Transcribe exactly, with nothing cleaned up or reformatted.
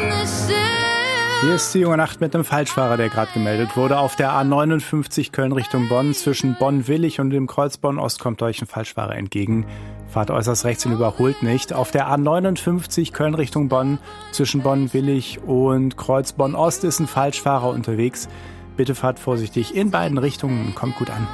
Hier ist die junge Nacht mit einem Falschfahrer, der gerade gemeldet wurde. Auf der A neunundfünfzig Köln Richtung Bonn, zwischen Bonn-Willig und dem Kreuz Bonn-Ost kommt euch ein Falschfahrer entgegen. Fahrt äußerst rechts und überholt nicht. Auf der A neunundfünfzig Köln Richtung Bonn, zwischen Bonn-Willig und Kreuz Bonn-Ost ist ein Falschfahrer unterwegs. Bitte fahrt vorsichtig in beiden Richtungen und kommt gut an.